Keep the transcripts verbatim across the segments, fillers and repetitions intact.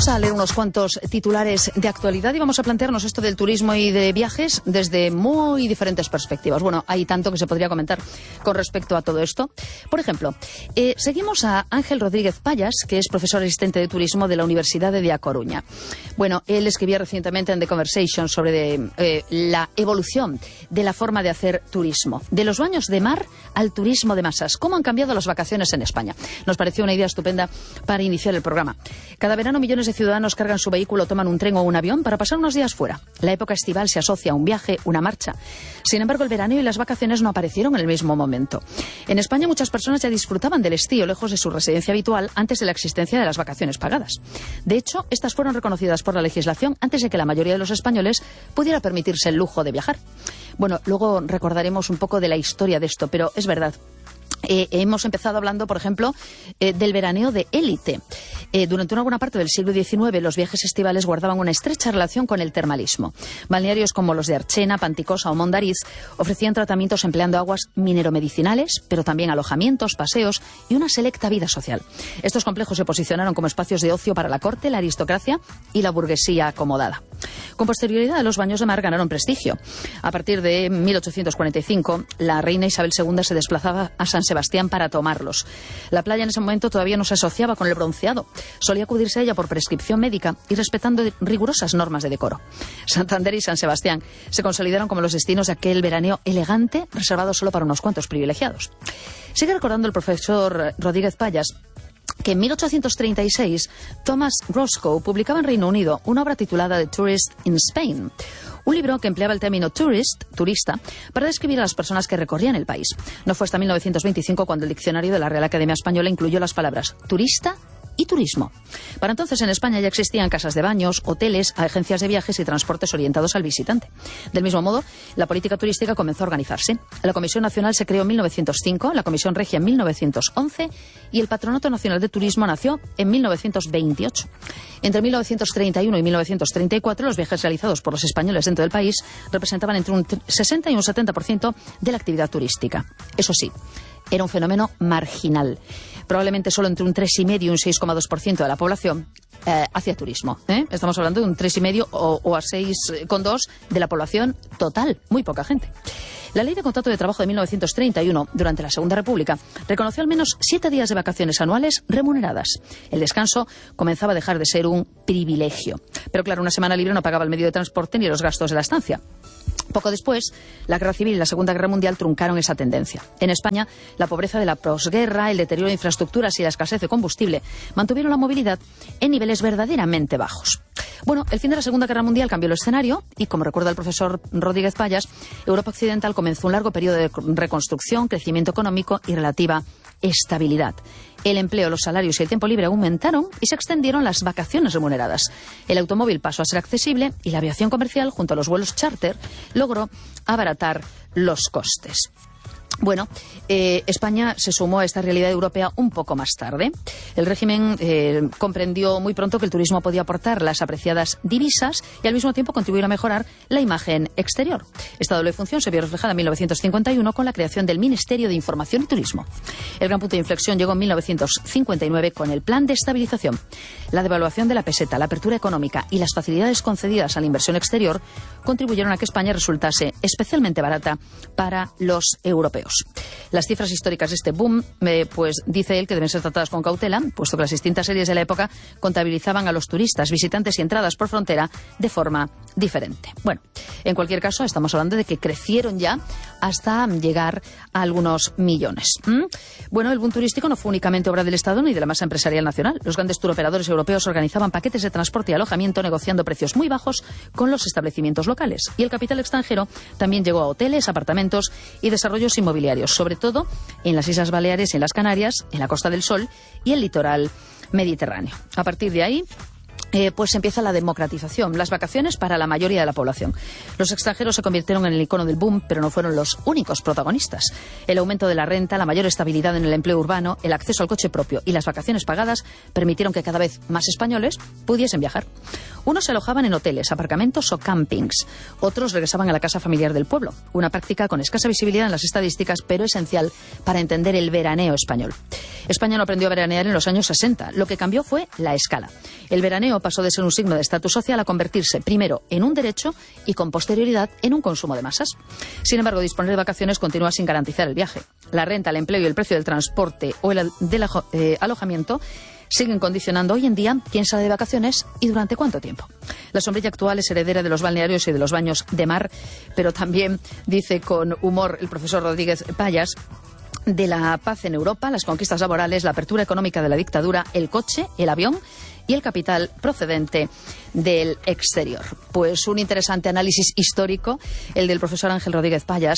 Vamos a leer unos cuantos titulares de actualidad y vamos a plantearnos esto del turismo y de viajes desde muy diferentes perspectivas. Bueno, hay tanto que se podría comentar con respecto a todo esto. Por ejemplo, eh, seguimos a Ángel Rodríguez Payas, que es profesor asistente de turismo de la Universidad de A Coruña. Bueno, él escribía recientemente en The Conversation sobre de, eh, la evolución de la forma de hacer turismo. De los baños de mar al turismo de masas. ¿Cómo han cambiado las vacaciones en España? Nos pareció una idea estupenda para iniciar el programa. Cada verano millones de ciudadanos cargan su vehículo, toman un tren o un avión para pasar unos días fuera. La época estival se asocia a un viaje, una marcha. Sin embargo, el veraneo y las vacaciones no aparecieron en el mismo momento. En España muchas personas ya disfrutaban del estío lejos de su residencia habitual antes de la existencia de las vacaciones pagadas. De hecho, estas fueron reconocidas por la legislación antes de que la mayoría de los españoles pudiera permitirse el lujo de viajar. Bueno, luego recordaremos un poco de la historia de esto, pero es verdad. Eh, hemos empezado hablando, por ejemplo, eh, del veraneo de élite. Eh, durante una buena parte del siglo diecinueve, los viajes estivales guardaban una estrecha relación con el termalismo. Balnearios como los de Archena, Panticosa o Mondariz ofrecían tratamientos empleando aguas mineromedicinales, pero también alojamientos, paseos y una selecta vida social. Estos complejos se posicionaron como espacios de ocio para la corte, la aristocracia y la burguesía acomodada. Con posterioridad, los baños de mar ganaron prestigio. A partir de mil ochocientos cuarenta y cinco, la reina Isabel segunda se desplazaba a San Sebastián para tomarlos. La playa en ese momento todavía no se asociaba con el bronceado. Solía acudirse a ella por prescripción médica y respetando rigurosas normas de decoro. Santander y San Sebastián se consolidaron como los destinos de aquel veraneo elegante reservado solo para unos cuantos privilegiados. Sigue recordando el profesor Rodríguez Payas que en mil ochocientos treinta y seis Thomas Roscoe publicaba en Reino Unido una obra titulada The Tourist in Spain, un libro que empleaba el término tourist, turista, para describir a las personas que recorrían el país. No fue hasta mil novecientos veinticinco cuando el diccionario de la Real Academia Española incluyó las palabras turista y turismo. Para entonces en España ya existían casas de baños, hoteles, agencias de viajes y transportes orientados al visitante. Del mismo modo, la política turística comenzó a organizarse. La Comisión Nacional se creó en mil novecientos cinco, la Comisión Regia en mil novecientos once y el Patronato Nacional de Turismo nació en mil novecientos veintiocho. Entre mil novecientos treinta y uno y mil novecientos treinta y cuatro, los viajes realizados por los españoles dentro del país representaban entre un sesenta y un setenta por ciento de la actividad turística. Eso sí, era un fenómeno marginal. Probablemente solo entre un tres coma cinco y un seis coma dos por ciento de la población eh, hacía turismo. ¿eh? Estamos hablando de un tres coma cinco o, o a seis coma dos de la población total. Muy poca gente. La Ley de Contrato de Trabajo de mil novecientos treinta y uno, durante la Segunda República, reconoció al menos siete días de vacaciones anuales remuneradas. El descanso comenzaba a dejar de ser un privilegio. Pero claro, una semana libre no pagaba el medio de transporte ni los gastos de la estancia. Poco después, la Guerra Civil y la Segunda Guerra Mundial truncaron esa tendencia. En España, la pobreza de la posguerra, el deterioro de infraestructuras y la escasez de combustible mantuvieron la movilidad en niveles verdaderamente bajos. Bueno, el fin de la Segunda Guerra Mundial cambió el escenario y, como recuerda el profesor Rodríguez Payas, Europa Occidental comenzó un largo periodo de reconstrucción, crecimiento económico y relativa estabilidad. El empleo, los salarios y el tiempo libre aumentaron y se extendieron las vacaciones remuneradas. El automóvil pasó a ser accesible y la aviación comercial, junto a los vuelos charter, logró abaratar los costes. Bueno, eh, España se sumó a esta realidad europea un poco más tarde. El régimen eh, comprendió muy pronto que el turismo podía aportar las apreciadas divisas y al mismo tiempo contribuir a mejorar la imagen exterior. Esta doble función se vio reflejada en mil novecientos cincuenta y uno con la creación del Ministerio de Información y Turismo. El gran punto de inflexión llegó en mil novecientos cincuenta y nueve con el Plan de Estabilización. La devaluación de la peseta, la apertura económica y las facilidades concedidas a la inversión exterior contribuyeron a que España resultase especialmente barata para los europeos. Las cifras históricas de este boom, eh, pues dice él que deben ser tratadas con cautela, puesto que las distintas series de la época contabilizaban a los turistas, visitantes y entradas por frontera de forma diferente. Bueno, en cualquier caso, estamos hablando de que crecieron ya hasta llegar a algunos millones. ¿Mm? Bueno, el boom turístico no fue únicamente obra del Estado ni de la masa empresarial nacional. Los grandes turoperadores europeos organizaban paquetes de transporte y alojamiento negociando precios muy bajos con los establecimientos locales. Y el capital extranjero también llegó a hoteles, apartamentos y desarrollos inmobiliarios, sobre todo en las Islas Baleares y en las Canarias, en la Costa del Sol y el litoral mediterráneo. A partir de ahí, Eh, pues empieza la democratización, las vacaciones para la mayoría de la población. Los extranjeros se convirtieron en el icono del boom, pero no fueron los únicos protagonistas. El aumento de la renta, la mayor estabilidad en el empleo urbano, el acceso al coche propio y las vacaciones pagadas permitieron que cada vez más españoles pudiesen viajar. Unos se alojaban en hoteles, aparcamentos o campings. Otros regresaban a la casa familiar del pueblo, una práctica con escasa visibilidad en las estadísticas, pero esencial para entender el veraneo español. España no aprendió a veranear en los años sesenta. Lo que cambió fue la escala. El veraneo pasó de ser un signo de estatus social a convertirse primero en un derecho y con posterioridad en un consumo de masas. Sin embargo, disponer de vacaciones continúa sin garantizar el viaje. La renta, el empleo y el precio del transporte o el del eh, alojamiento siguen condicionando hoy en día quién sale de vacaciones y durante cuánto tiempo. La sombrilla actual es heredera de los balnearios y de los baños de mar, pero también, dice con humor el profesor Rodríguez Payas, de la paz en Europa, las conquistas laborales, la apertura económica de la dictadura, el coche, el avión y el capital procedente del exterior. Pues un interesante análisis histórico, el del profesor Ángel Rodríguez Payas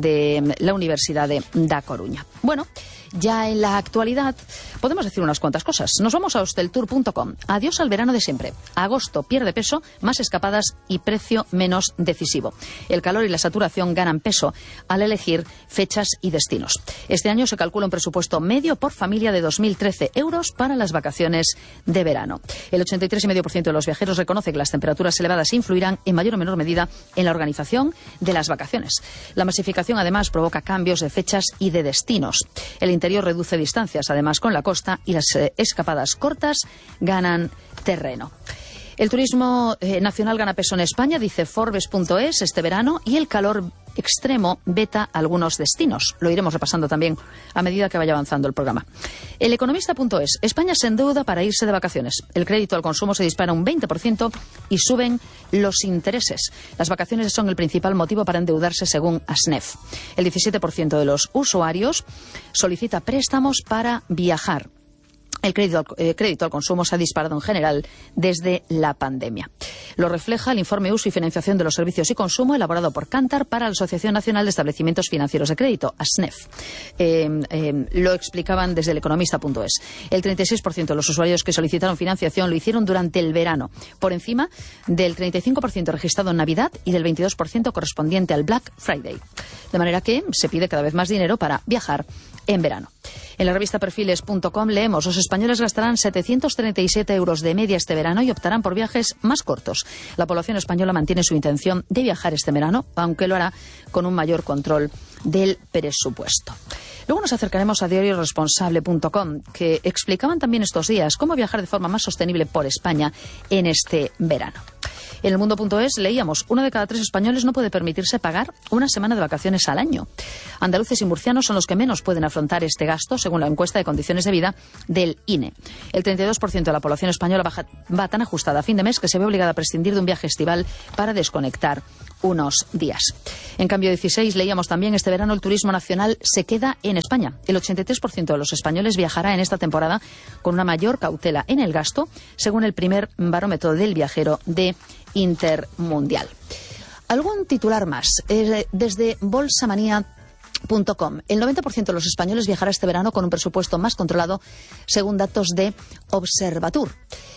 de la Universidad de Da Coruña. Bueno, ya en la actualidad podemos decir unas cuantas cosas. Nos vamos a hosteltour punto com. Adiós al verano de siempre. Agosto pierde peso, más escapadas y precio menos decisivo. El calor y la saturación ganan peso al elegir fechas y destinos. Este año se calcula un presupuesto medio por familia de dos mil trece euros para las vacaciones de verano. El ochenta y tres coma cinco por ciento de los viajeros reconoce que las temperaturas elevadas influirán en mayor o menor medida en la organización de las vacaciones. La masificación además provoca cambios de fechas y de destinos. El interior reduce distancias, además con la costa, y las eh, escapadas cortas ganan terreno. El turismo eh, nacional gana peso en España, dice Forbes punto es, este verano, y el calor extremo veta algunos destinos. Lo iremos repasando también a medida que vaya avanzando el programa. El economista punto es, España se endeuda para irse de vacaciones. El crédito al consumo se dispara un veinte por ciento y suben los intereses. Las vacaciones son el principal motivo para endeudarse según ASNEF. El diecisiete por ciento de los usuarios solicita préstamos para viajar. El crédito, eh, crédito al consumo se ha disparado en general desde la pandemia. Lo refleja el informe Uso y Financiación de los Servicios y Consumo elaborado por Kantar para la Asociación Nacional de Establecimientos Financieros de Crédito, ASNEF. Eh, eh, lo explicaban desde el economista punto es. El treinta y seis por ciento de los usuarios que solicitaron financiación lo hicieron durante el verano, por encima del treinta y cinco por ciento registrado en Navidad y del veintidós por ciento correspondiente al Black Friday. De manera que se pide cada vez más dinero para viajar en verano. En la revista perfiles punto com leemos: los españoles gastarán setecientos treinta y siete euros de media este verano y optarán por viajes más cortos. La población española mantiene su intención de viajar este verano, aunque lo hará con un mayor control del presupuesto. Luego nos acercaremos a diario responsable punto com, que explicaban también estos días cómo viajar de forma más sostenible por España en este verano. En el mundo punto es leíamos: uno de cada tres españoles no puede permitirse pagar una semana de vacaciones al año. Andaluces y murcianos son los que menos pueden afrontar este gasto, según la encuesta de condiciones de vida del I N E. El treinta y dos por ciento de la población española baja, va tan ajustada a fin de mes que se ve obligada a prescindir de un viaje estival para desconectar unos días. En cambio dieciséis leíamos también: este verano el turismo nacional se queda en España. El ochenta y tres por ciento de los españoles viajará en esta temporada con una mayor cautela en el gasto, según el primer barómetro del viajero de Intermundial. Algún titular más. Eh, desde bolsamanía punto com. El noventa por ciento de los españoles viajará este verano con un presupuesto más controlado, según datos de Observatur.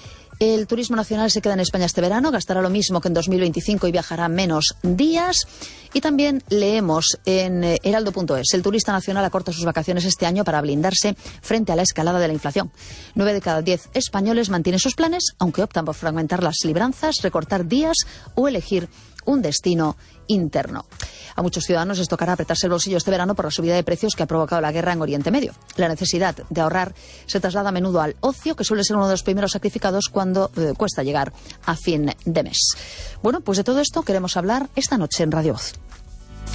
El turismo nacional se queda en España este verano, gastará lo mismo que en dos mil veinticinco y viajará menos días. Y también leemos en heraldo punto es: el turista nacional acorta sus vacaciones este año para blindarse frente a la escalada de la inflación. Nueve de cada diez españoles mantienen sus planes, aunque optan por fragmentar las libranzas, recortar días o elegir un destino interno. A muchos ciudadanos les tocará apretarse el bolsillo este verano por la subida de precios que ha provocado la guerra en Oriente Medio. La necesidad de ahorrar se traslada a menudo al ocio, que suele ser uno de los primeros sacrificados cuando eh, cuesta llegar a fin de mes. Bueno, pues de todo esto queremos hablar esta noche en Radio Voz.